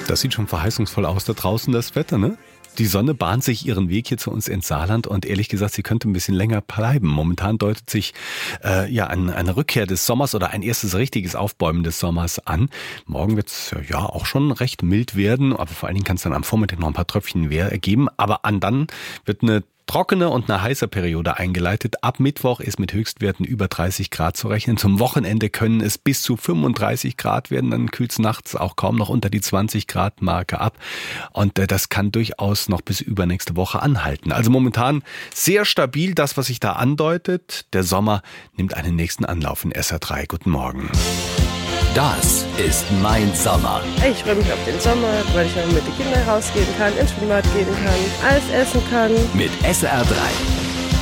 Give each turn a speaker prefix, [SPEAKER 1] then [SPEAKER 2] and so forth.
[SPEAKER 1] Das sieht schon verheißungsvoll aus da draußen, das Wetter, ne? Die Sonne bahnt sich ihren Weg hier zu uns ins Saarland und ehrlich gesagt, sie könnte ein bisschen länger bleiben. Momentan deutet sich eine Rückkehr des Sommers oder ein erstes richtiges Aufbäumen des Sommers an. Morgen wird es ja auch schon recht mild werden, aber vor allen Dingen kann es dann am Vormittag noch ein paar Tröpfchen geben. Aber dann wird eine trockene und eine heiße Periode eingeleitet. Ab Mittwoch ist mit Höchstwerten über 30 Grad zu rechnen. Zum Wochenende können es bis zu 35 Grad werden. Dann kühlt es nachts auch kaum noch unter die 20 Grad Marke ab. Und das kann durchaus noch bis übernächste Woche anhalten. Also momentan sehr stabil, das, was sich da andeutet. Der Sommer nimmt einen nächsten Anlauf in SR3. Guten Morgen.
[SPEAKER 2] Das ist mein Sommer.
[SPEAKER 3] Ich freue mich auf den Sommer, weil ich dann mit den Kindern rausgehen kann, ins Schwimmbad gehen kann, alles essen kann.
[SPEAKER 2] Mit SR3.